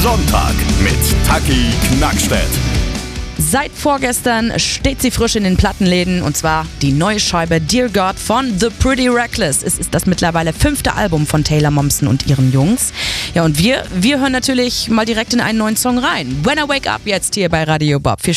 Sonntag mit Taki Knackstedt. Seit vorgestern steht sie frisch in den Plattenläden, und zwar die neue Scheibe Dear God von The Pretty Reckless. Es ist das mittlerweile 5. Album von Taylor Momsen und ihren Jungs. Ja, und wir hören natürlich mal direkt in einen neuen Song rein. When I Wake Up jetzt hier bei Radio Bob. Viel